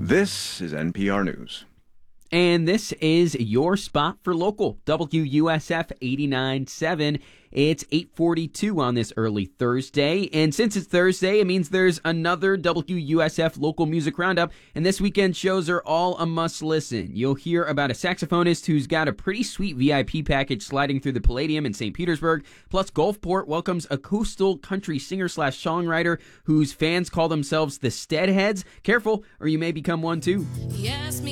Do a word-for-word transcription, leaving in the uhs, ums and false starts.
This is N P R News. And this is your spot for local, W U S F eighty-nine point seven. It's eight forty-two on this early Thursday. And since it's Thursday, it means there's another W U S F local music roundup. And this weekend's shows are all a must listen. You'll hear about a saxophonist who's got a pretty sweet V I P package sliding through the Palladium in Saint Petersburg. Plus, Gulfport welcomes a coastal country singer slash songwriter whose fans call themselves the Steadheads. Careful, or you may become one too. Yes,